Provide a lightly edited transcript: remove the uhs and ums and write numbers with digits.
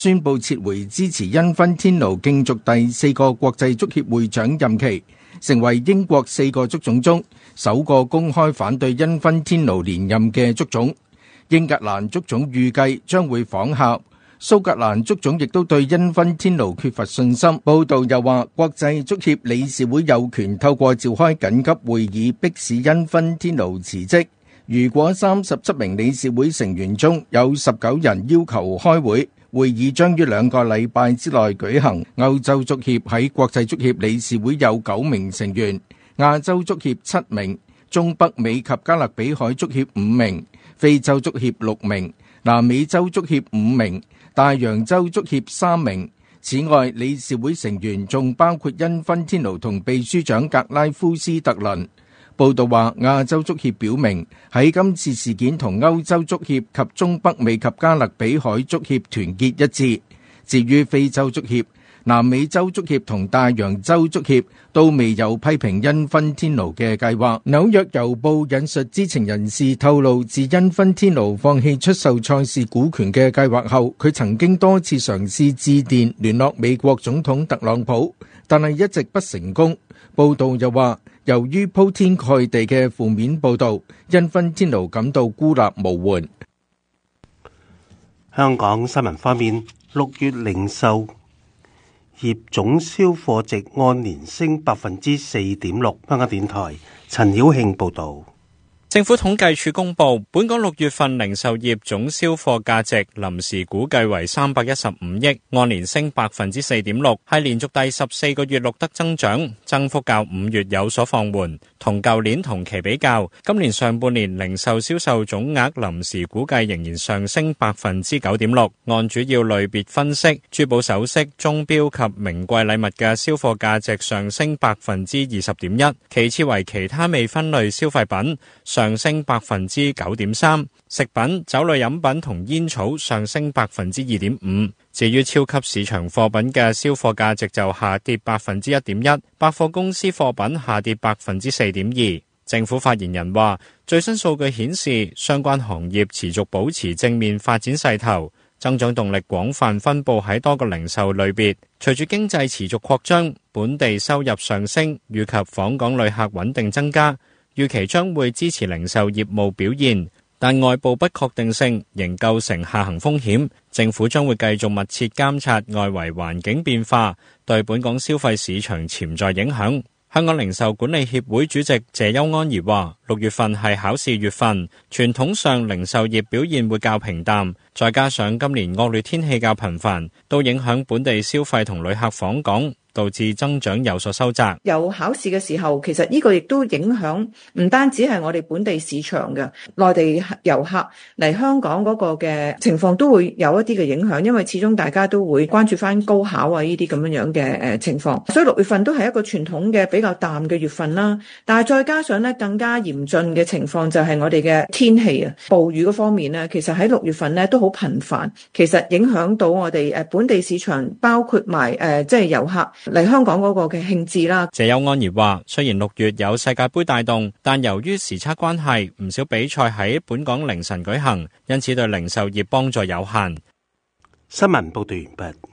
宣布撤回支持因芬天奴競逐第4個國際足協會長任期，成為英國4個足總中首個公開反對因芬天奴連任嘅足總。英格蘭足總預計將會仿效，蘇格蘭足總亦都對因芬天奴缺乏信心。報道又話，國際足協理事會有權透過召開緊急會議迫使因芬天奴辭職。如果37名理事會成員中有19人要求開會，會議將於2個禮拜之內舉行。歐洲足協喺國際足協理事會有9名成員，亞洲足協7名，中北美及加勒比海足協5名，非洲足協6名，南美洲足協5名，大洋洲足協3名。此外，理事會成員仲包括因芬天奴同秘書長格拉夫斯特倫。報道話，亞洲足協表明喺今次事件同歐洲足協及中北美及加勒比海足協團結一致。至於非洲足協、南美洲足協同大洋洲足協都未有批評因芬天奴嘅計劃。紐約郵報引述知情人士透露，自因芬天奴放棄出售賽事股權嘅計劃後，佢曾經多次嘗試致電聯絡美國總統特朗普，但係一直不成功。報道又話，由於鋪天蓋地嘅負面報導，因芬天奴感到孤立無援。 香港新聞方面，6月零售業總銷貨值按年升 4.6%。香港電台陳曉慶報導。 政府統計處公布，本港6月份零售業總銷貨價值臨時估計為315億，按年升 4.6%， 係連續第14個月錄得增長，增幅較5月有所放緩。同舊年同期比較，今年上半年零售銷售總額臨時估計仍然上升 9.6%。按主要類別分析，珠寶首飾、鐘錶及名貴禮物嘅銷貨價值上升 20.1%， 其次為其他未分類消費品，上升 9.3%， 食品、酒類飲品同煙草上升 2.5%。至於超級市場貨品嘅銷貨價值就下跌 1.1%， 百貨公司貨品下跌 4.2%。政府發言人話，最新數據顯示，相關行業持續保持正面發展勢頭，增長動力廣泛分佈喺多個零售類別。隨住經濟持續擴張，本地收入上升，以及訪港旅客穩定增加，預期將會支持零售業務表現，但外部不確定性仍構成下行風險。政府將會繼續密切監察外圍環境變化對本港消費市場潛在影響。香港零售管理協會主席謝邱安儀話，6月份係考試月份，傳統上零售業表現會較平淡，再加上今年惡劣天氣較頻繁，都影響本地消費同旅客訪港，導致增長有所收窄。 有考試嘅時候，其實呢個亦都影響唔單止係我哋本地市場嘅，內地遊客嚟香港嗰個嘅情況都會有一啲嘅影響，因為始終大家都會關注翻高考啊呢啲咁樣嘅情況，所以6月份都係一個傳統嘅比較淡嘅月份啦。但係再加上咧更加嚴峻嘅情況就係我哋嘅天氣啊，暴雨嗰方面咧，其實喺6月份咧都好頻繁，其實影響到我哋本地市場，包括埋即係遊客嚟香港嗰個嘅興致啦。 謝邱安儀話，雖然6月有世界盃帶動，但由於時差關係，唔少比賽喺本港凌晨舉行，因此對零售業幫助有限。 新聞報道完畢。